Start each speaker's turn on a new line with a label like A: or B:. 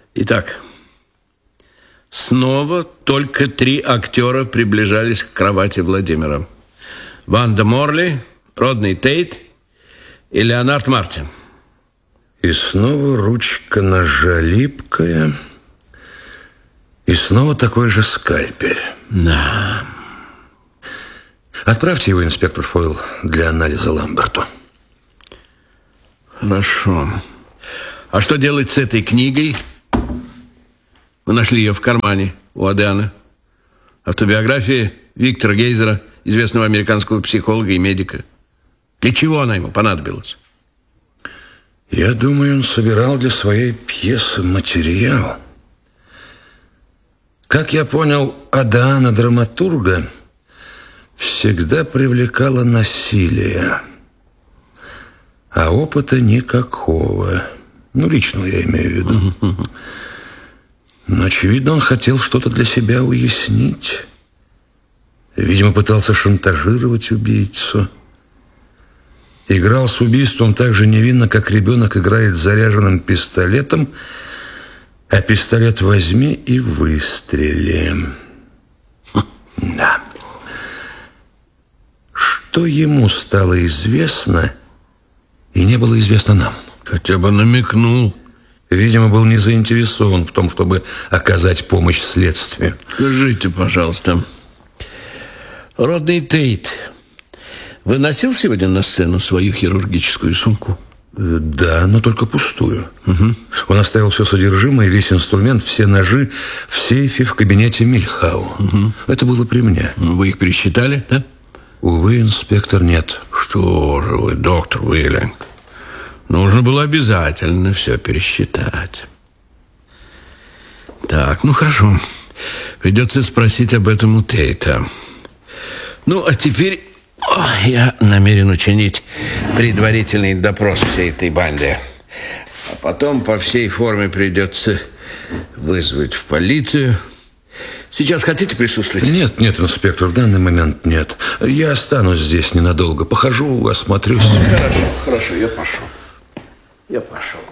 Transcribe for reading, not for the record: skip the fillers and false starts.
A: Итак, снова только 3 актера приближались к кровати Владимира. Ванда Морли, Родни Тейт и Леонард Мартин.
B: И снова ручка ножа липкая. И снова такой же скальпель.
A: Да.
B: Отправьте его, инспектор Фойл, для анализа Ламберту.
A: Хорошо. А что делать с этой книгой? Мы нашли ее в кармане у Адриана. Автобиография Виктора Гейзера, известного американского психолога и медика. Для чего она ему понадобилась?
B: Я думаю, он собирал для своей пьесы материал. Как я понял, Адриана, драматурга, всегда привлекало насилие, а опыта никакого. Ну, личного я имею в виду. Но, очевидно, он хотел что-то для себя уяснить. Видимо, пытался шантажировать убийцу. Играл с убийством так же невинно, как ребенок играет с заряженным пистолетом, а пистолет возьми и выстрели. Да. Что ему стало известно и не было известно нам?
A: Хотя бы намекнул.
B: Видимо, был не заинтересован в том, чтобы оказать помощь следствию.
A: Скажите, пожалуйста, Родни Тейт выносил сегодня на сцену свою хирургическую сумку?
B: Да, но только пустую. Он оставил все содержимое, весь инструмент, все ножи в сейфе в кабинете Мильхау. Это было при мне.
A: Вы их пересчитали, да?
B: Увы, инспектор, нет.
A: Что же вы, доктор Уиллинг? Нужно было обязательно все пересчитать. Так, ну хорошо. Придется спросить об этом у Тейта. Ну, а теперь я намерен учинить предварительный допрос всей этой банде. А потом по всей форме придется вызвать в полицию. Сейчас хотите присутствовать?
B: Нет, инспектор, в данный момент нет. Я останусь здесь ненадолго. Похожу, осмотрюсь.
A: Хорошо, я пошел.